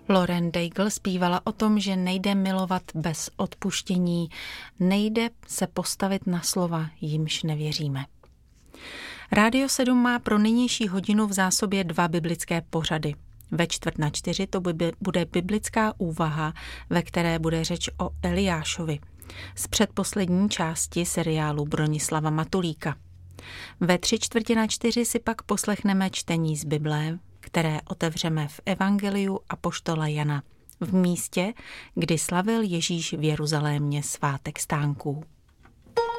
Lauren Daigle zpívala o tom, že nejde milovat bez odpuštění, nejde se postavit na slova, jimž nevěříme. Rádio 7 má pro nynější hodinu v zásobě 2 biblické pořady. Ve 3:45 to bude biblická úvaha, ve které bude řeč o Eliášovi z předposlední části seriálu Bronislava Matulíka. Ve 3:45 si pak poslechneme čtení z Bible, které otevřeme v Evangeliu apoštola Jana, v místě, kdy slavil Ježíš v Jeruzalémě svátek stánků.